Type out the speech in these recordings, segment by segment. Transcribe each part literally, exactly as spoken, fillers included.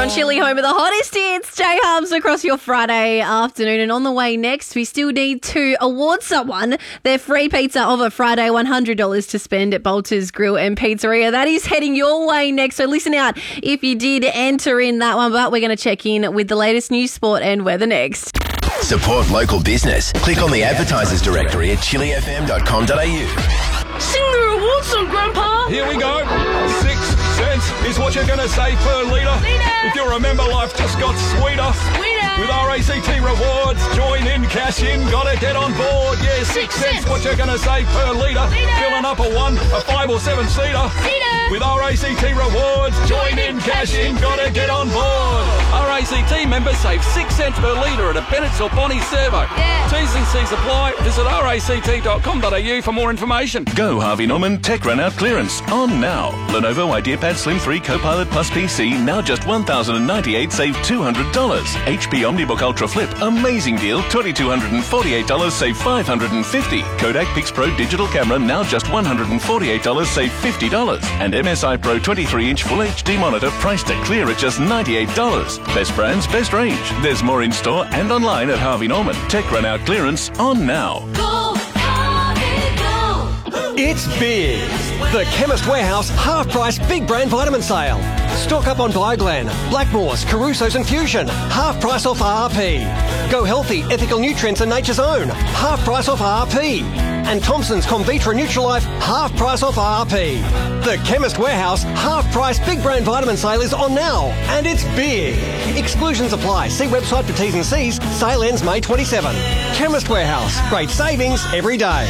on Chili, home of the hottest hits. J-Hubs across your Friday afternoon. And on the way next, we still need to award someone their free pizza of a Friday, one hundred dollars to spend at Bolter's Grill and Pizzeria. That is heading your way next. So listen out if you did enter in that one. But we're going to check in with the latest news, sport and weather next. Support local business. Click on the advertisers directory at chili f m dot com dot a u. Sing the award song, Grandpa. Here we go. Six cents is what you're going to save per litre. If you remember, life just got sweeter. Sweeter. With R A C T rewards, join in, cash in, gotta get on board. Yeah, six, Six cents, cents. what you're going to save per litre. Filling up a one, a five or seven seater. Seater. With R A C T rewards, join in, cash in, gotta get on board. R A C T members save six cents per litre at a Bennett's or Bonnie servo. Yeah. T's and C's apply. Visit r a c t dot com dot a u for more information. Go Harvey Norman Tech Run Out clearance on now. Lenovo IdeaPad Slim three Copilot Plus P C now just one thousand ninety-eight dollars, save two hundred dollars. H P OmniBook Ultra Flip, amazing deal, two thousand two hundred forty-eight dollars, save five hundred fifty dollars. Kodak PixPro Digital Camera now just one hundred forty-eight dollars, save fifty dollars. And M S I Pro twenty-three inch Full H D monitor priced to clear at just ninety-eight dollars. Best brands, best range. There's more in store and online at Harvey Norman. Tech Run Out clearance on now. Go, Harvey, go. It's big. The Chemist Warehouse half-price big brand vitamin sale. Stock up on Bioglan, Blackmore's, Caruso's and Fusion. Half price off R R P. Go Healthy, Ethical Nutrients and Nature's Own. Half price off R R P. And Thompson's Comvitra Nutrilife, half price off R R P. The Chemist Warehouse half-price big brand vitamin sale is on now. And it's big. Exclusions apply. See website for T's and C's. Sale ends May twenty-seventh. Chemist Warehouse. Great savings every day.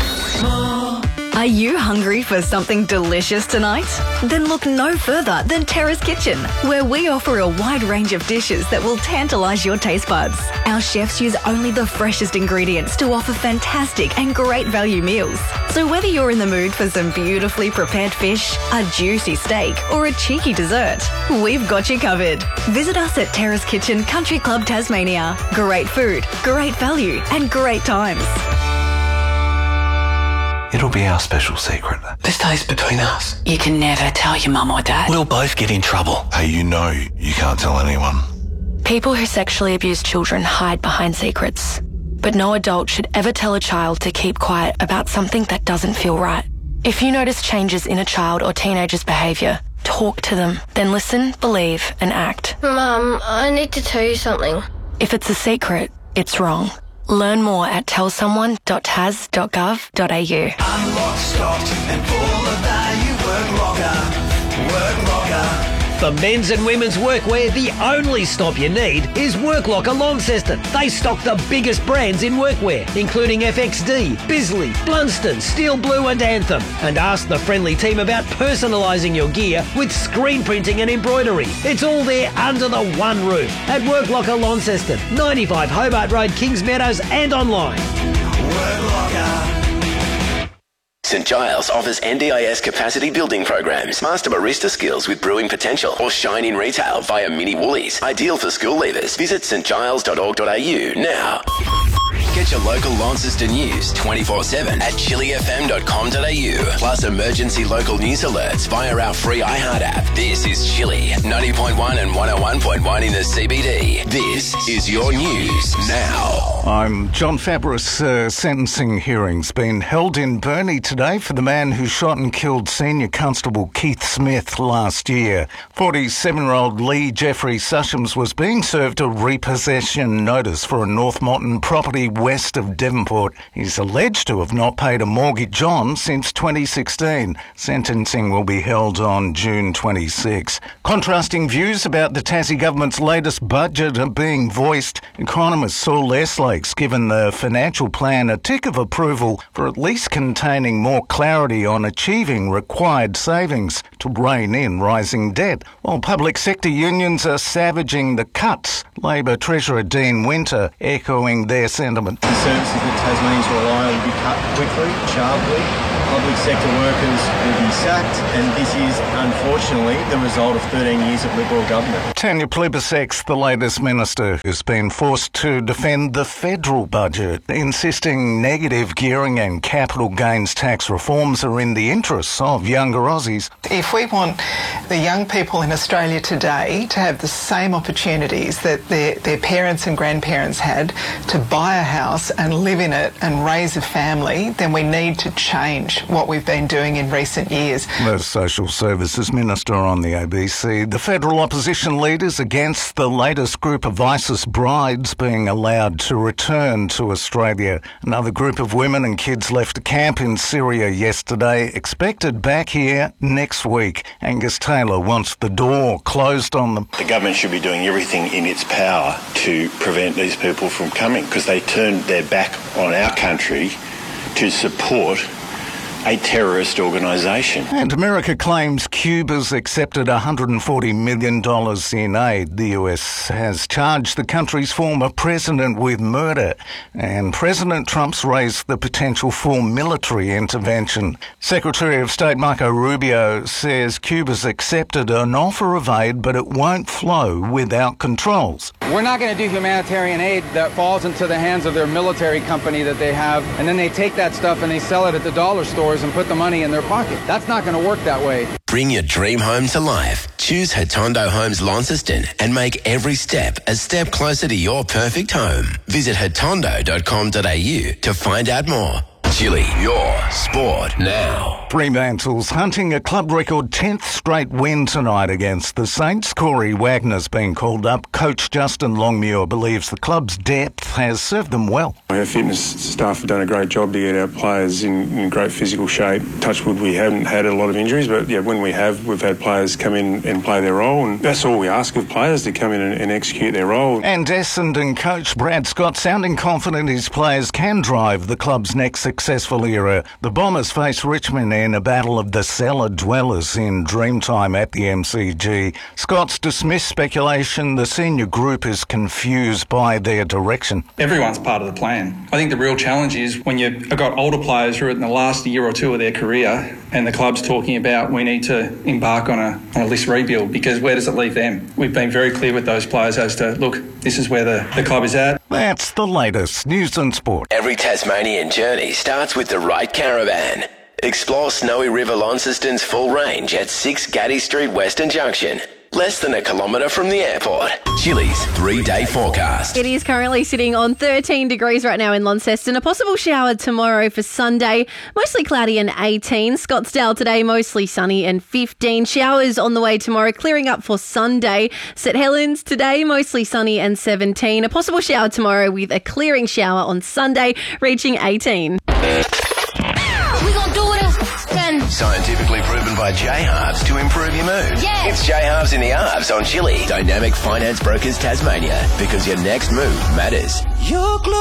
Are you hungry for something delicious tonight? Then look no further than Terrace Kitchen, where we offer a wide range of dishes that will tantalise your taste buds. Our chefs use only the freshest ingredients to offer fantastic and great value meals. So whether you're in the mood for some beautifully prepared fish, a juicy steak, or a cheeky dessert, we've got you covered. Visit us at Terrace Kitchen Country Club Tasmania. Great food, great value, and great times. It'll be our special secret. This stays between us. You can never tell your mum or dad. We'll both get in trouble. Hey, you know you can't tell anyone. People who sexually abuse children hide behind secrets. But no adult should ever tell a child to keep quiet about something that doesn't feel right. If you notice changes in a child or teenager's behaviour, talk to them. Then listen, believe, and act. Mum, I need to tell you something. If it's a secret, it's wrong. Learn more at tell someone dot t a s dot gov dot a u. I'm locked, stocked, and full of value. Work locker, work locker. For men's and women's workwear, the only stop you need is Work Locker Launceston. They stock the biggest brands in workwear, including F X D, Bisley, Blunston, Steel Blue and Anthem. And ask the friendly team about personalising your gear with screen printing and embroidery. It's all there under the one roof at Work Locker Launceston, ninety-five Hobart Road, Kings Meadows, and online. Work Locker. St Giles offers N D I S capacity building programs, master barista skills with brewing potential, or shine in retail via Mini Woolies. Ideal for school leavers. Visit st giles dot org dot a u now. Get your local Launceston news twenty-four seven at chili f m dot com dot a u. Plus emergency local news alerts via our free iHeart app. This is Chili, ninety point one and one oh one point one in the C B D. This is your news now. I'm John Fabris. Uh, sentencing hearings been held in Burnie today for the man who shot and killed Senior Constable Keith Smith last year. forty-seven-year-old Lee Jeffrey Sushams was being served a repossession notice for a North Moreton property west of Devonport. He's alleged to have not paid a mortgage on since twenty sixteen. Sentencing will be held on June twenty-sixth. Contrasting views about the Tassie government's latest budget are being voiced. Economist Saul Eslake's given the financial plan a tick of approval for at least containing more clarity on achieving required savings to rein in rising debt. While public sector unions are savaging the cuts, Labor Treasurer Dean Winter echoing their sentiments government. The services that Tasmanians rely on will be cut quickly, sharply. Public sector workers will be sacked, and this is, unfortunately, the result of thirteen years of Liberal government. Tanya Plibersek, the latest minister, who's been forced to defend the federal budget, insisting negative gearing and capital gains tax reforms are in the interests of younger Aussies. If we want the young people in Australia today to have the same opportunities that their, their parents and grandparents had to buy a house and live in it and raise a family, then we need to change what we've been doing in recent years. The Social Services Minister on the A B C. The federal opposition leaders against the latest group of ISIS brides being allowed to return to Australia. Another group of women and kids left a camp in Syria yesterday, expected back here next week. Angus Taylor wants the door closed on them. The government should be doing everything in its power to prevent these people from coming, because they turned their back on our country to support a terrorist organisation. And America claims Cuba's accepted one hundred forty million dollars in aid. The U S has charged the country's former president with murder, and President Trump's raised the potential for military intervention. Secretary of State Marco Rubio says Cuba's accepted an offer of aid, but it won't flow without controls. We're not going to do humanitarian aid that falls into the hands of their military company that they have, and then they take that stuff and they sell it at the dollar store and put the money in their pocket. That's not going to work that way. Bring your dream home to life. Choose Hatondo Homes Launceston and make every step a step closer to your perfect home. Visit hatondo dot com dot a u to find out more. Chili, your sport now. Fremantle's hunting a club record tenth straight win tonight against the Saints. Corey Wagner's been called up. Coach Justin Longmuir believes the club's depth has served them well. Our fitness staff have done a great job to get our players in, in great physical shape. Touch wood, we haven't had a lot of injuries, but yeah, when we have, we've had players come in and play their role, and that's all we ask of players, to come in and, and execute their role. And Essendon coach Brad Scott sounding confident his players can drive the club's next successful era. The Bombers face Richmond in a battle of the cellar dwellers in Dreamtime at the M C G. Scott's dismissed speculation the senior group is confused by their direction. Everyone's part of the plan. I think the real challenge is when you've got older players who are in the last year or two of their career and the club's talking about we need to embark on a, on a list rebuild, because where does it leave them? We've been very clear with those players as to, look, this is where the, the club is at. That's the latest news and sport. Every Tasmanian journey starts with the right caravan. Explore Snowy River Launceston's full range at six Gaddy Street Western Junction. Less than a kilometre from the airport. Chili's three-day forecast. It is currently sitting on thirteen degrees right now in Launceston. A possible shower tomorrow for Sunday. Mostly cloudy and eighteen. Scottsdale today, mostly sunny and fifteen. Showers on the way tomorrow, clearing up for Sunday. St Helens today, mostly sunny and seventeen. A possible shower tomorrow with a clearing shower on Sunday, reaching eighteen. We gonna do it again. Scientifically proven by J-Halves to improve your mood. Yeah. It's J-Halves in the Halves on Chili. Dynamic Finance Brokers Tasmania. Because your next move matters. You're